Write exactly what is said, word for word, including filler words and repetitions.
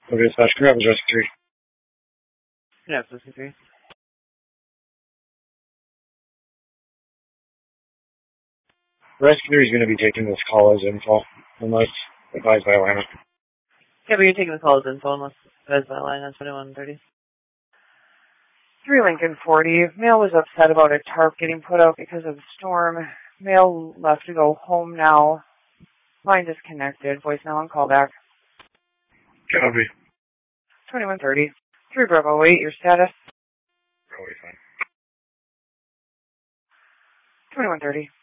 Okay, dispatch, can we have address three? Yeah, fifty-three. Rescue three is going to be taking this call as info, unless advised by Atlanta. Yeah, but you're taking the call as info unless advised by line on twenty-one thirty. three Lincoln forty. Male was upset about a tarp getting put out because of the storm. Male left to go home now. Line disconnected. Voicemail and callback. Copy. twenty-one thirty. three Bravo eight, your status? Probably fine. twenty-one thirty.